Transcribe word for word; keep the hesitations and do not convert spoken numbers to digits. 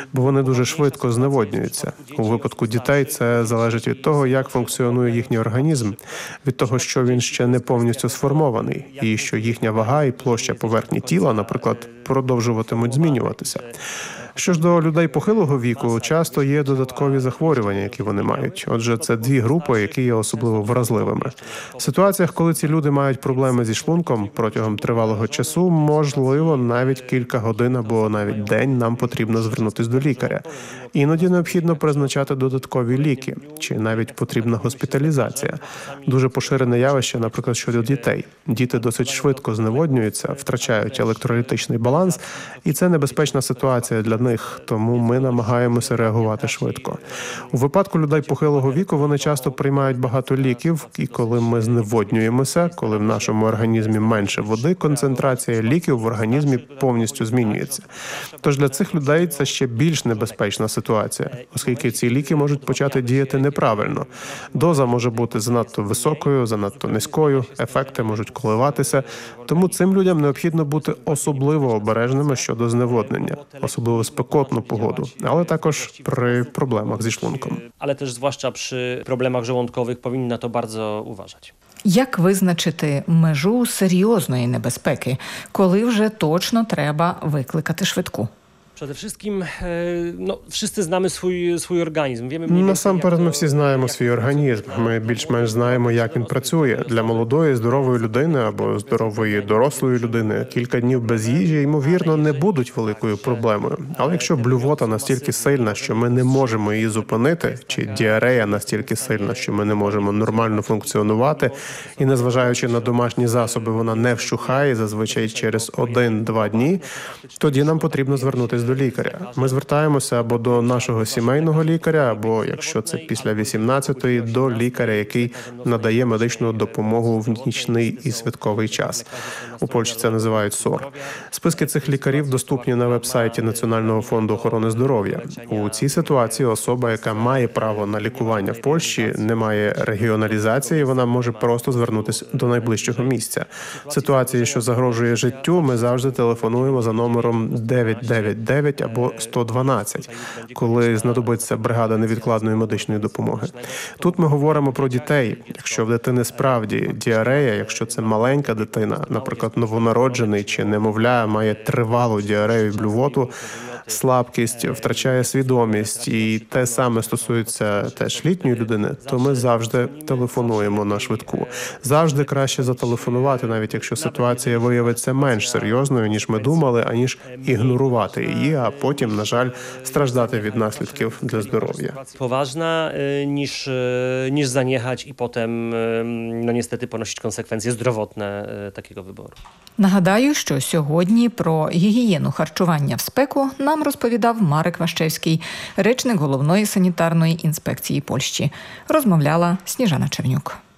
бо вони дуже швидко зневоднюються. У випадку дітей це залежить від того, як функціонує їхній організм, від того, що він ще не повністю сформований, і що їхня вага і площа поверхні тіла, наприклад, продовжуватимуть змінюватися. Що ж до людей похилого віку, часто є додаткові захворювання, які вони мають. Отже, це дві групи, які є особливо вразливими. В ситуаціях, коли ці люди мають проблеми зі шлунком протягом тривалого часу, можливо, навіть кілька годин або навіть день нам потрібно звернутися до лікаря. Іноді необхідно призначати додаткові ліки, чи навіть потрібна госпіталізація. Дуже поширене явище, наприклад, щодо дітей. Діти досить швидко зневоднюються, втрачають електролітичний баланс, і це небезпечна ситуація для них, тому ми намагаємося реагувати швидко. У випадку людей похилого віку вони часто приймають багато ліків, і коли ми зневоднюємося, коли в нашому організмі менше води, концентрація ліків в організмі повністю змінюється. Тож для цих людей це ще більш небезпечна ситуація, оскільки ці ліки можуть почати діяти неправильно. Доза може бути занадто високою, занадто низькою, ефекти можуть коливатися, тому цим людям необхідно бути особливо обережними щодо зневоднення, особливо спекотну погоду, але також при проблемах зі шлунком. Але теж, zwłaszcza przy problemach żołądkowych, powinni na to bardzo uważać. Як визначити межу серйозної небезпеки, коли вже точно треба викликати швидку? Przede wszystkim, no, wszyscy znamy swój, swój organizm. Wiemy mniej więcej, Насамперед, jak ми to- всі знаємо jak- свій організм. Ми більш-менш знаємо, як він працює. Для молодої, здорової людини або здорової дорослої людини кілька днів без їжі, ймовірно, не будуть великою проблемою. Але якщо блювота настільки сильна, що ми не можемо її зупинити, чи діарея настільки сильна, що ми не можемо нормально функціонувати, і незважаючи на домашні засоби, вона не вщухає зазвичай через один-два дні, тоді нам потрібно звернутися до лікаря. Ми звертаємося або до нашого сімейного лікаря, або, якщо це після вісімнадцятої, до лікаря, який надає медичну допомогу в нічний і святковий час. У Польщі це називають СОР. Списки цих лікарів доступні на веб-сайті Національного фонду охорони здоров'я. У цій ситуації особа, яка має право на лікування в Польщі, не має регіоналізації, вона може просто звернутися до найближчого місця. В ситуації, що загрожує життю, ми завжди телефонуємо за номером дев'ять дев'ять дев'ять або сто дванадцять, коли знадобиться бригада невідкладної медичної допомоги. Тут ми говоримо про дітей. Якщо в дитини справді діарея, якщо це маленька дитина, наприклад, новонароджений чи немовля, має тривалу діарею і блювоту, слабкість, втрачає свідомість, і те саме стосується теж літньої людини, то ми завжди телефонуємо на швидку. Завжди краще зателефонувати, навіть якщо ситуація виявиться менш серйозною, ніж ми думали, аніж ігнорувати її, а потім, на жаль, страждати від наслідків для здоров'я. Poważna y, niż, y, niż zaniechać i potem, y, no niestety, ponosić konsekwencje zdrowotne y, takiego wyboru. Нагадаю, що сьогодні про гігієну харчування в спеку нам розповідав Марек Ващевський, речник Головної санітарної інспекції Польщі. Розмовляла Сніжана Чернюк.